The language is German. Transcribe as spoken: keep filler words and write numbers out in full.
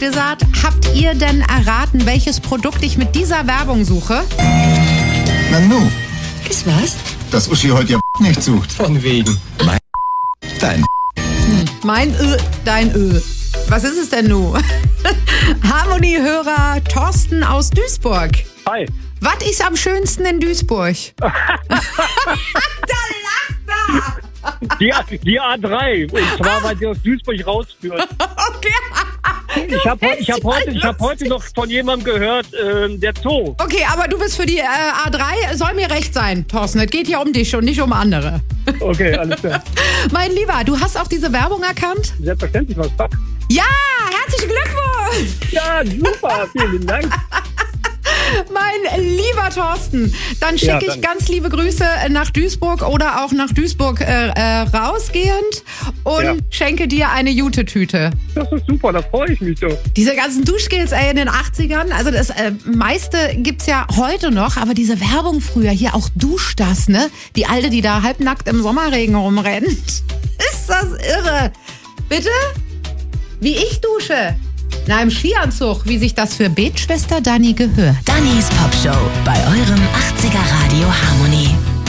Stissart, habt ihr denn erraten, welches Produkt ich mit dieser Werbung suche? Nanu, Ist was? dass Uschi heute ja nicht sucht. Von wegen. Mein dein Hm, mein Ö, dein Ö. Was ist es denn nun? Harmonie-Hörer Thorsten aus Duisburg. Hi. Was ist am schönsten in Duisburg? Da lacht er! Die, die A drei, und zwar, weil sie aus Duisburg rausführt. Okay. Ich habe ich hab heute, ich hab heute noch von jemandem gehört, äh, der Zoo. Okay, aber du bist für die äh, A drei. Soll mir recht sein, Thorsten. Es geht hier um dich und nicht um andere. Okay, alles klar. Mein Lieber, du hast auch diese Werbung erkannt? Selbstverständlich, was Fuck. Ja, herzlichen Glückwunsch! Ja, super, vielen Dank. Mein lieber Thorsten, dann schicke Ja, ich danke. ganz liebe Grüße nach Duisburg oder auch nach Duisburg äh, äh, rausgehend und Ja. schenke dir eine Jute-Tüte. Das ist super, da freue ich mich doch. Diese ganzen Duschgels ey, in den achtzigern, also das äh, meiste gibt's ja heute noch, aber diese Werbung früher, hier auch Dusch das, ne? Die Alte, die da halbnackt im Sommerregen rumrennt. Ist das irre? Bitte? Wie ich dusche? Na, im Skianzug, wie sich das für Betschwester Dani gehört. Dannys Popshow bei eurem achtziger Radio Harmonie.